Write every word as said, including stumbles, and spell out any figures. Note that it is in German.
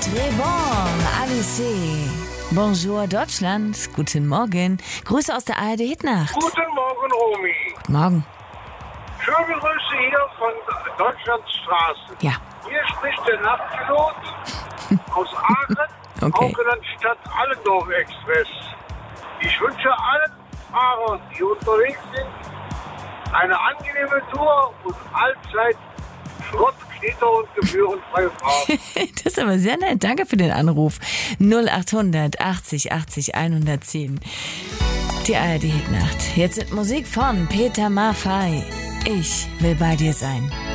Très bon, Alice. Bonjour Deutschland, guten Morgen. Grüße aus der A R D Hitnacht. Guten Morgen, Romy. Guten Morgen. Schöne Grüße hier von Deutschlands Straßen. Ja. Hier spricht der Nachtpilot aus Aachen, Okay. auch genannt Stadt Allendorf Express. Ich wünsche allen Fahrern, die unterwegs sind, eine angenehme Tour und allzeit Schrott, Knitter und gebührenfreie Fahrt. Das ist aber sehr nett. Danke für den Anruf. null achthundert achtzig achtzig hundertzehn. Die A R D Hitnacht. Jetzt mit Musik von Peter Maffay. Ich will bei dir sein.